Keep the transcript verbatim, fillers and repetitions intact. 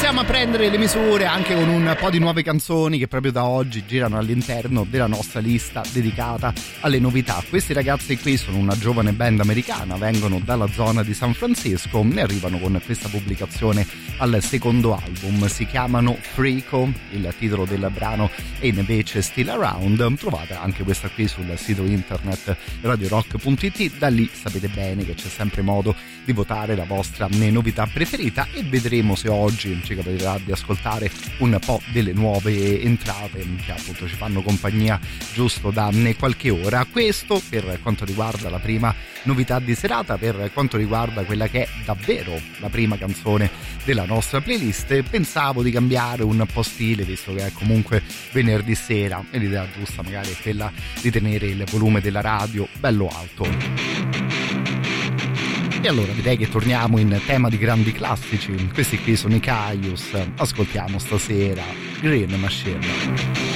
iniziamo a prendere le misure anche con un po' di nuove canzoni che proprio da oggi girano all'interno della nostra lista dedicata alle novità. Questi ragazzi qui sono una giovane band americana, vengono dalla zona di San Francisco e arrivano con questa pubblicazione al secondo album. Si chiamano Freako, il titolo del brano è invece Still Around. Trovate anche questa qui sul sito internet radio rock punto it. Da lì sapete bene che c'è sempre modo di votare la vostra novità preferita e vedremo se oggi ci capiterà di ascoltare un po' delle nuove entrate che appunto ci fanno compagnia giusto da qualche ora. Questo per quanto riguarda la prima novità di serata. Per quanto riguarda quella che è davvero la prima canzone della nostra playlist, pensavo di cambiare un po' stile, visto che è comunque venerdì sera e l'idea giusta magari è quella di tenere il volume della radio bello alto. E allora direi che torniamo in tema di grandi classici. Questi qui sono i Caius. Ascoltiamo stasera Green Machine.